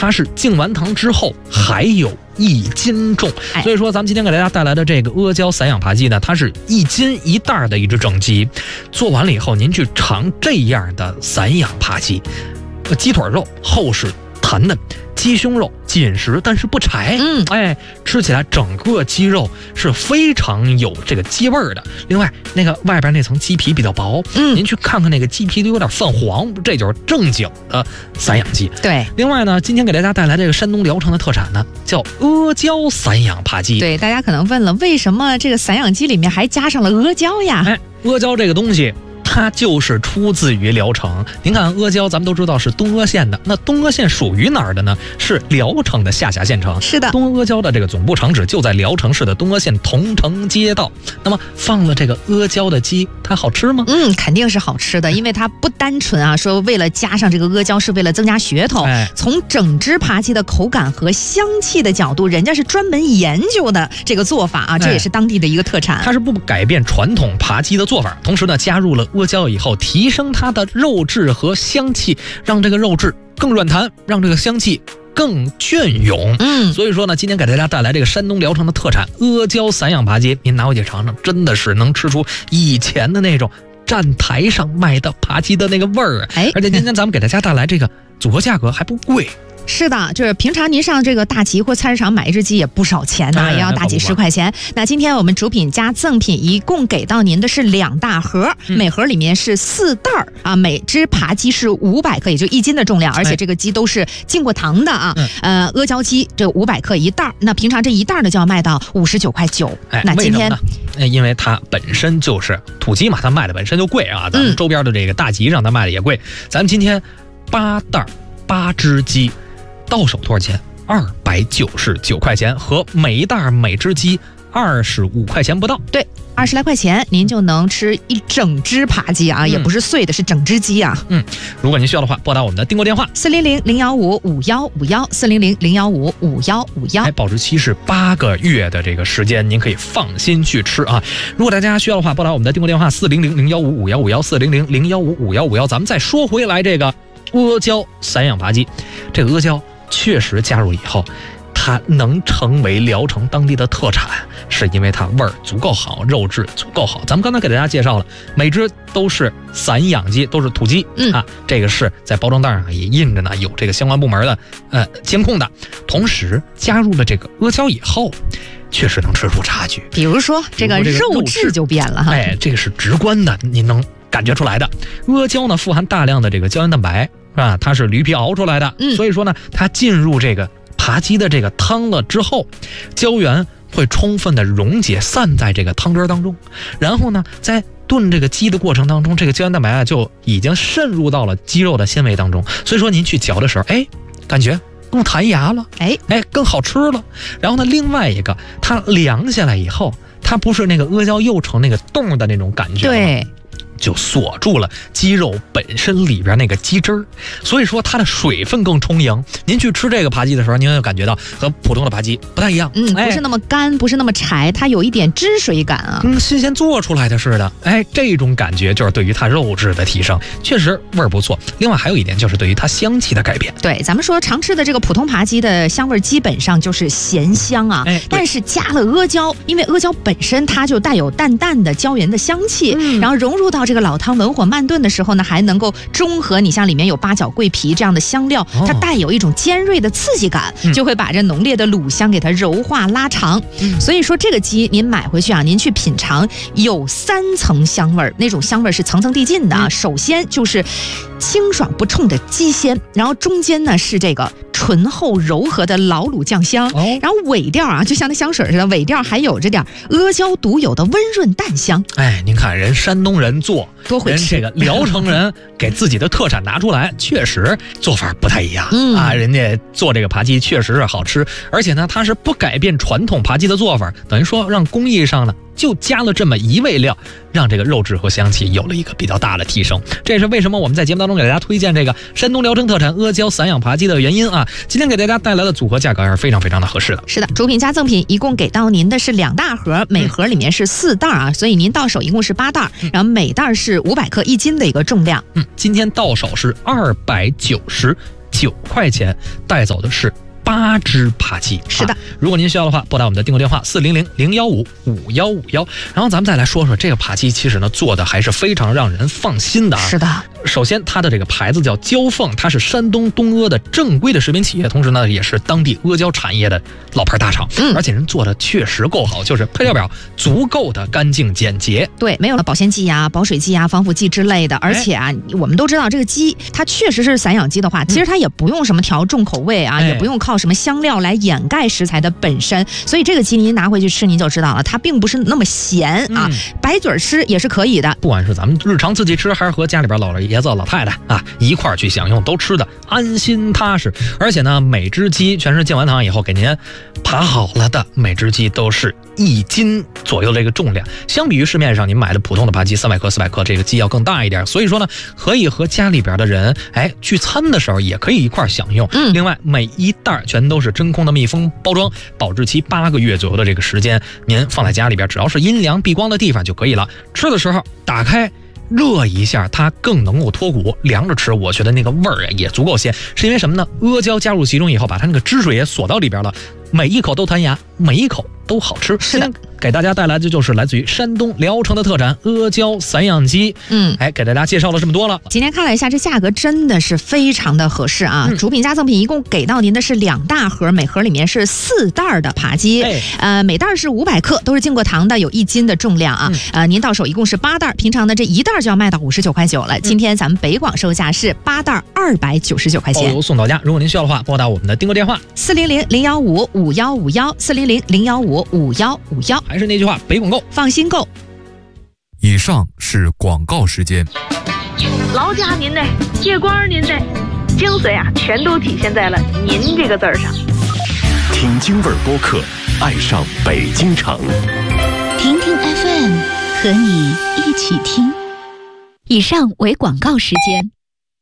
它是敬完糖之后还有1斤重，所以说咱们今天给大家带来的这个阿胶散养扒鸡呢，它是1斤1袋的一只整鸡。做完了以后，您去尝这样的散养扒鸡，鸡腿肉厚实弹嫩，鸡胸肉紧实但是不柴，吃起来整个鸡肉是非常有这个鸡味儿的。另外，那个外边那层鸡皮比较薄，您去看看那个鸡皮都有点泛黄，这就是正经的散养鸡。 对， 另外呢，今天给大家带来这个山东聊城的特产呢，叫阿胶散养扒鸡。 对，大家可能问了，为什么这个散养鸡里面还加上了阿胶呀？ 阿胶这个东西，它就是出自于聊城。您看阿胶咱们都知道是东阿县的，那东阿县属于哪儿的呢？是聊城的下辖县城。 是的， 东阿胶的这个总部厂址就在聊城市的东阿县桐城街道。那么放了这个阿胶的鸡，它好吃吗？ 肯定是好吃的，因为它不单纯啊说为了加上这个阿胶是为了增加噱头，从整只扒鸡的口感和香气的角度，人家是专门研究的这个做法啊，这也是当地的一个特产。 它是不改变传统扒鸡的做法，同时呢加入了阿胶以后，提升它的肉质和香气，让这个肉质更软弹，让这个香气更隽永。所以说呢，今天给大家带来这个山东聊城的特产阿胶散养扒鸡，您拿回去尝尝，真的是能吃出以前的那种站台上卖的扒鸡的那个味儿。而且今天咱们给大家带来这个组合价格还不贵。 是的，就是平常您上这个大集或菜市场买一只鸡也不少钱呢，也要大几10块钱。那今天我们主品加赠品一共给到您的是2大盒，每盒里面是4袋啊，每只扒鸡是500克，也就1斤的重量，而且这个鸡都是浸过糖的啊。阿胶鸡这500克1袋，那平常这1袋呢就要卖到59.9块。那今天因为它本身就是土鸡嘛，它卖的本身就贵啊，咱们周边的这个大集上它卖的也贵。咱们今天8袋8只鸡。到手多少钱？299块钱，和每一袋每只鸡25块钱不到。 对，20来块钱您就能吃一整只扒鸡啊，也不是碎的，是整只鸡啊。 如果您需要的话，拨打我们的订购电话 400-015-5151，400-015-5151。 保质期是8个月的这个时间，您可以放心去吃啊。如果大家需要的话，拨打我们的订购电话400-015-5151，400-015-5151。咱们再说回来这个阿胶散养扒鸡，这个阿胶确实加入以后，它能成为聊城当地的特产，是因为它味儿足够好，肉质足够好。咱们刚才给大家介绍了，每只都是散养鸡，都是土鸡这个是在包装袋上也印着呢，有这个相关部门的监控的。同时加入了这个阿胶以后，确实能吃出差距， 比如说这个肉质就变了哈。 这个是直观的，您能感觉出来的。阿胶呢富含大量的这个胶原蛋白啊，它是驴皮熬出来的，所以说呢，它进入这个扒鸡的这个汤了之后，胶原会充分的溶解散在这个汤汁当中，然后呢，在炖这个鸡的过程当中，这个胶原蛋白就已经渗入到了鸡肉的纤维当中，所以说您去嚼的时候，感觉更弹牙了，更好吃了。然后呢，另外一个，它凉下来以后，它不是那个阿胶又成那个冻的那种感觉了，对，就锁住了鸡肉本身里边那个鸡汁儿，所以说它的水分更充盈。您去吃这个扒鸡的时候，您会感觉到和普通的扒鸡不太一样， 不是那么干，不是那么柴，它有一点汁水感啊， 跟新鲜做出来的似的。这种感觉就是对于它肉质的提升，确实味儿不错。另外还有一点就是对于它香气的改变。 对，咱们说常吃的这个普通扒鸡的香味基本上就是咸香啊，但是加了阿胶，因为阿胶本身它就带有淡淡的胶原的香气，然后融入到这个老汤文火慢炖的时候呢，还能够中和你像里面有八角、桂皮这样的香料，它带有一种尖锐的刺激感，就会把这浓烈的卤香给它柔化拉长。所以说这个鸡您买回去啊，您去品尝，有3层香味儿，那种香味儿是层层递进的啊。首先就是清爽不冲的鸡鲜，然后中间呢是这个醇厚柔和的老卤酱香，然后尾调啊，就像那香水似的，尾调还有着点阿胶独有的温润淡香。 您看人山东人做多会吃， 人这个聊城人给自己的特产拿出来，确实做法不太一样啊。人家做这个扒鸡确实是好吃，而且呢，它是不改变传统扒鸡的做法，等于说让工艺上呢就加了这么一味料，让这个肉质和香气有了一个比较大的提升。这也是为什么我们在节目当中给大家推荐这个山东聊城特产阿胶散养扒鸡的原因啊。今天给大家带来的组合价格还是非常非常的合适的。 是的，主品加赠品一共给到您的是2大盒，每盒里面是4袋啊，所以您到手一共是8袋，然后每袋是500克1斤的一个重量。 今天到手是299 9块钱带走的是8只扒鸡。 是的， 如果您需要的话，拨打我们的订购电话400-015-5151。然后咱们再来说说这个扒鸡，其实呢做的还是非常让人放心的啊。 是的， 首先它的这个牌子叫焦凤，它是山东东阿的正规的食品企业，同时呢也是当地阿胶产业的老牌大厂。而且人做的确实够好，就是配料表足够的干净简洁。 对，没有了保鲜剂啊、保水剂啊、防腐剂之类的。而且啊，我们都知道这个鸡它确实是散养鸡的话，其实它也不用什么调重口味啊，也不用靠什么香料来掩盖食材的本身，所以这个鸡您拿回去吃您就知道了，它并不是那么咸啊，白嘴吃也是可以的。 不管是咱们日常自己吃，还是和家里边老爷子老太太啊一块儿去享用，都吃的安心踏实。而且呢，每只鸡全是进完汤以后给您扒好了的，每只鸡都是1斤左右的这个重量，相比于市面上您买的普通的扒鸡300克、400克，这个鸡要更大一点。所以说呢，可以和家里边的人聚餐的时候也可以一块享用。另外每一袋全都是真空的密封包装，保质期8个月左右的这个时间，您放在家里边，只要是阴凉避光的地方就可以了。吃的时候打开热一下，它更能够脱骨。凉着吃，我觉得那个味儿也足够鲜，是因为什么呢？阿胶加入其中以后，把它那个汁水也锁到里边了，每一口都弹牙，每一口都好吃。 是的， 给大家带来的就是来自于山东聊城的特产阿胶散养鸡。给大家介绍了这么多了。 今天看了一下，这价格真的是非常的合适啊！主品加赠品一共给到您的是2大盒，每盒里面是4袋的扒鸡，每袋是500克，都是进过糖的，有1斤的重量啊。您到手一共是8袋，平常的这1袋就要卖到59.9块了。今天咱们北广售价是8袋299块钱， 包邮送到家。如果您需要的话，拨打我们的订购电话 400-015-5151，400-015-5151。 还是那句话，北广购， 放心购。 以上是广告时间。 劳驾您的，借光您的，精髓啊，全都体现在了“您”这个字儿上。 听京味儿播客，爱上北京城。 听听 FM， 和你一起听。以上为广告时间。